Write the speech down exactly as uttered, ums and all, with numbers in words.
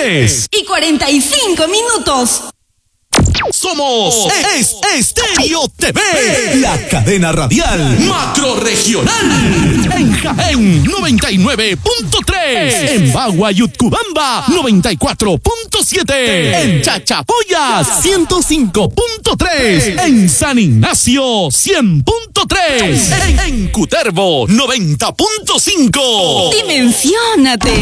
tres y cuarenta y cinco minutos. Somos Es Estéreo T V, la cadena radial macro regional. En Jaén noventa y nueve punto tres, en Bagua y Utcubamba noventa y cuatro punto siete, en Chachapoyas ciento cinco punto tres, en San Ignacio cien punto tres, en, en Cutervo noventa punto cinco. Dimensiónate.